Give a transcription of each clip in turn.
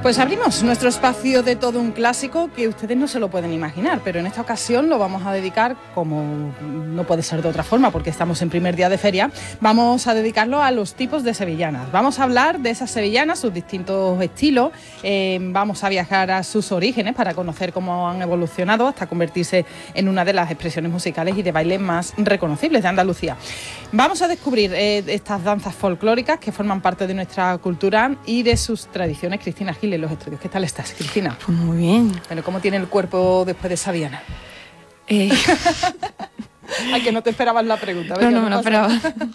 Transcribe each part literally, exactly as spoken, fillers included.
Pues abrimos nuestro espacio de todo un clásico que ustedes no se lo pueden imaginar, pero en esta ocasión lo vamos a dedicar, como no puede ser de otra forma porque estamos en primer día de feria, vamos a dedicarlo a los tipos de sevillanas. Vamos a hablar de esas sevillanas, sus distintos estilos, eh, vamos a viajar a sus orígenes para conocer cómo han evolucionado hasta convertirse en una de las expresiones musicales y de baile más reconocibles de Andalucía. Vamos a descubrir eh, estas danzas folclóricas que forman parte de nuestra cultura y de sus tradiciones. Cristina Gil en los estudios. ¿Qué tal estás, Cristina? Pues muy bien. Bueno, ¿cómo tiene el cuerpo después de esa diana? Eh... Ay, que no te esperabas la pregunta. No, no me lo esperaba.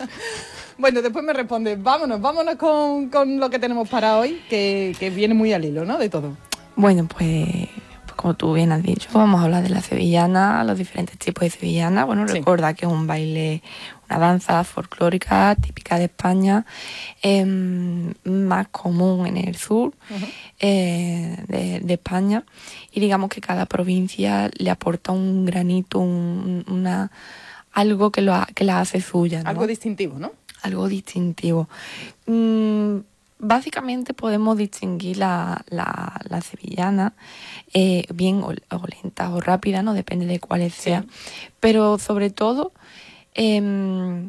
Bueno, después me respondes. Vámonos, vámonos con, con lo que tenemos para hoy, que, que viene muy al hilo, ¿no? De todo. Bueno, pues, pues como tú bien has dicho, vamos a hablar de la sevillana, los diferentes tipos de sevillana. Bueno, sí. Recuerda que es un baile, una danza folclórica típica de España, eh, más común en el sur uh-huh. eh, de, de España, y digamos que cada provincia le aporta un granito, un, una, algo que, lo, que la hace suya, ¿no? Algo distintivo, ¿no? Algo distintivo. Mm, básicamente podemos distinguir la, la, la sevillana, eh, bien o, o lenta o rápida, ¿no? Depende de cuáles sí. sean, pero sobre todo Eh,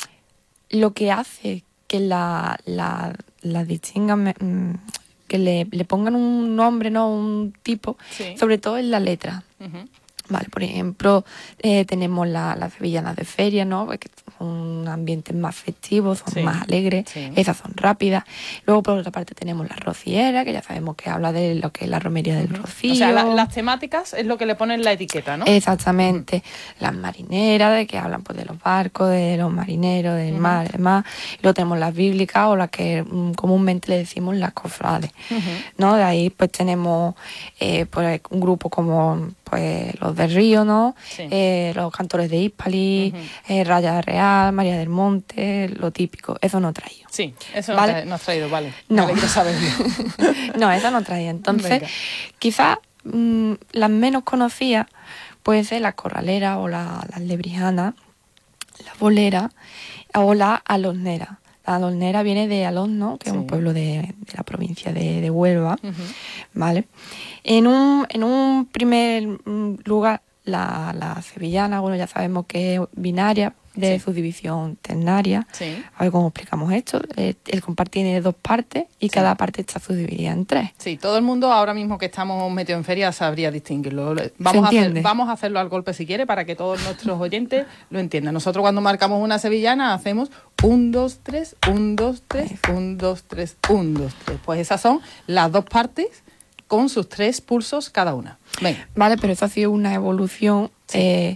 lo que hace que la, la, la distingan, que le, le pongan un nombre, ¿no? Un tipo, sí. Sobre todo en la letra. Uh-huh. Vale, por ejemplo, eh, tenemos la, las sevillanas de feria, ¿no? Que son ambientes más festivos, son sí, más alegres, sí. Esas son rápidas. Luego, por otra parte, tenemos la rociera, que ya sabemos que habla de lo que es la romería del uh-huh. rocío. O sea, la, las temáticas es lo que le ponen la etiqueta, ¿no? Exactamente. Uh-huh. Las marineras, de que hablan pues de los barcos, de los marineros, del uh-huh. mar, y demás. Luego tenemos las bíblicas, o las que um, comúnmente le decimos las cofrades, uh-huh. ¿no? De ahí pues tenemos eh, pues, un grupo como pues los del Río, ¿no? Sí. Eh, los cantores de Hispali, uh-huh. eh, Raya Real, María del Monte, lo típico. Eso no traído. Sí, eso ¿vale? no has traído, vale. No. Vale, quiero saberlo. No, eso no traía. Entonces, quizás mmm, las menos conocidas pueden ser la corralera o la, la lebrijana, la bolera o la alosnera. La alosnera viene de Alosno, que sí. es un pueblo de, de la provincia de, de Huelva, uh-huh. ¿vale? En un, en un primer lugar, la, la sevillana, bueno, ya sabemos que es binaria, de sí. subdivisión ternaria. Sí. A ver cómo explicamos esto. El, el compás tiene dos partes y sí. cada parte está subdividida en tres. Sí, todo el mundo ahora mismo que estamos metidos en feria sabría distinguirlo. Vamos a, hacer, vamos a hacerlo al golpe si quiere para que todos nuestros oyentes lo entiendan. Nosotros cuando marcamos una sevillana hacemos un, dos, tres, un, dos, tres, un, dos, tres, un, dos, tres. Pues esas son las dos partes con sus tres pulsos cada una. Venga. Vale, pero eso ha sido una evolución sí. eh,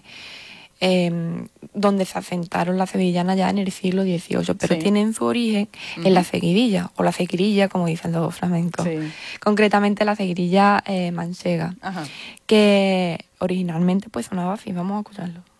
eh, donde se asentaron las sevillanas ya en el siglo dieciocho, pero sí. tienen su origen uh-huh. en la seguidilla, o la seguirilla, como dicen los flamencos. Sí. Concretamente la seguirilla eh, manchega, uh-huh. que originalmente pues sonaba así. Vamos a escucharlo.